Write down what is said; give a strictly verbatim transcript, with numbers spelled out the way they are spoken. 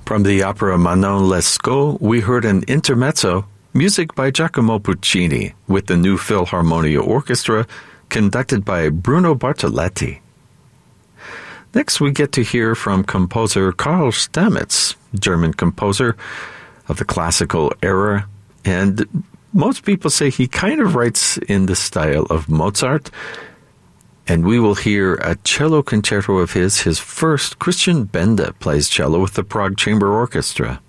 From the opera Manon Lescaut, we heard an intermezzo, music by Giacomo Puccini, with the New Philharmonia Orchestra, conducted by Bruno Bartoletti. Next, we get to hear from composer Karl Stamitz, German composer of the classical era, and most people say he kind of writes in the style of Mozart. And we will hear a cello concerto of his, his first. Christian Benda plays cello with the Prague Chamber Orchestra.